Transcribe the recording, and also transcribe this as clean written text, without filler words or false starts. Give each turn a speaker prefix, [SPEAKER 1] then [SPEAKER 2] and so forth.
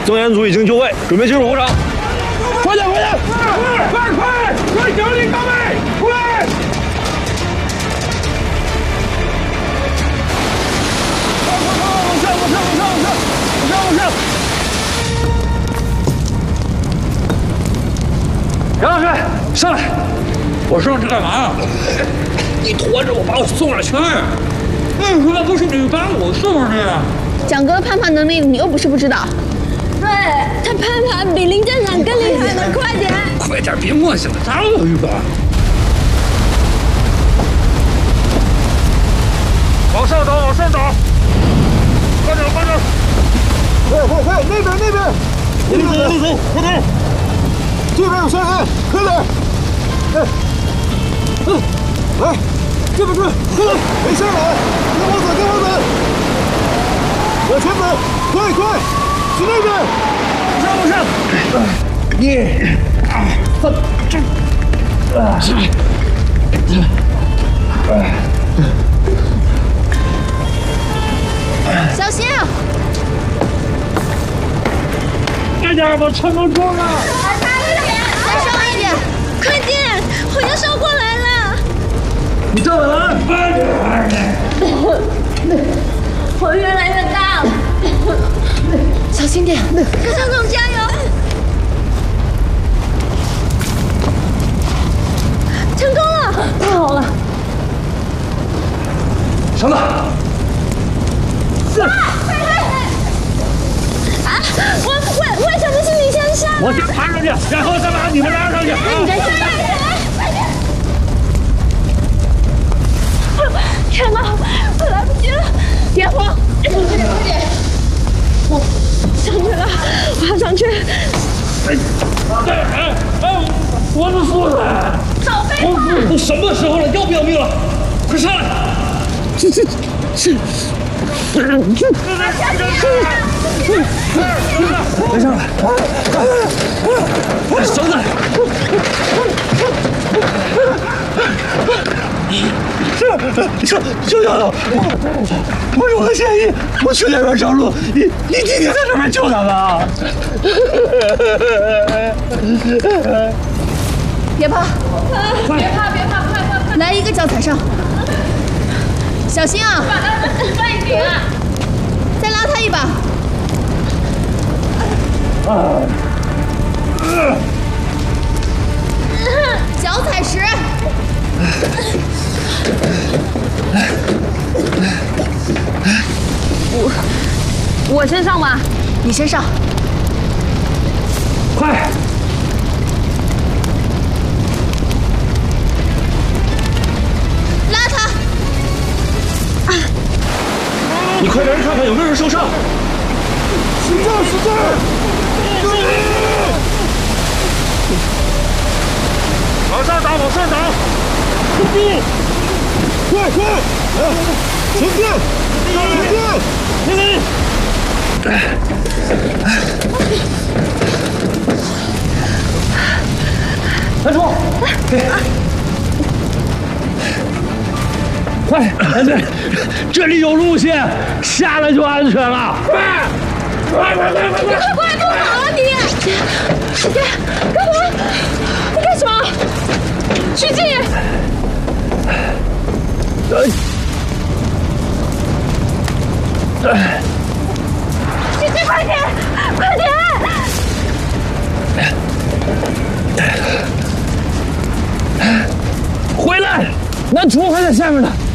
[SPEAKER 1] 增援组已经就位，准备进入火场。
[SPEAKER 2] 快点，快整理岗位，快！往上！杨老师，上来！我上去干嘛呀？你驮着我把我送上去。为什么不是你把我送上去啊？
[SPEAKER 3] 蒋哥的攀爬能力你又不是不知道。
[SPEAKER 4] 对，他攀爬比林舰长更厉害呢，快点！
[SPEAKER 2] 快点，别磨叽了，再我一把。往上走，快点！
[SPEAKER 5] 快！那边！
[SPEAKER 1] 立走！快点！
[SPEAKER 5] 这边有山害，快点！来，这边，快点！没事了，跟我走！往前走，快！去那边！
[SPEAKER 2] 上！
[SPEAKER 3] 小心啊！
[SPEAKER 2] 快点，我撑不住了！
[SPEAKER 3] 再上一点，
[SPEAKER 4] 快点，火要烧过来了！
[SPEAKER 2] 你站稳了，快点！
[SPEAKER 4] 火越来越大了，
[SPEAKER 3] 小心点。
[SPEAKER 4] 科长总加油！成功了，太好了！
[SPEAKER 2] 绳子，
[SPEAKER 4] 为什么是你先上？
[SPEAKER 2] 我先爬上去，然后再把你们拉上去。
[SPEAKER 4] 快点！天哪，快来不及了！别慌，快点！我上去了，我要上去。
[SPEAKER 2] 我的父子，都什么时候了，要不要命了？快上来！别上来！绳子！这丫头，我有个建议，我去那边上路，你弟弟在这边救他们啊！
[SPEAKER 3] 别怕，快！来一个脚踩上，小心啊！
[SPEAKER 4] 快点！
[SPEAKER 3] 再拉他一把。脚踩实。我先上吧，你先上。
[SPEAKER 2] 快！
[SPEAKER 3] 拉他！
[SPEAKER 1] 你快点看看有没有人受伤。
[SPEAKER 5] 使劲！用力！
[SPEAKER 2] 往上打！
[SPEAKER 5] 快！前进！
[SPEAKER 2] 站住！快！这里有路线，下来就安全了。快！
[SPEAKER 4] 快不好了你！干嘛？你干什么？徐静！徐静，快点！
[SPEAKER 2] 回来！那猪还在下面呢。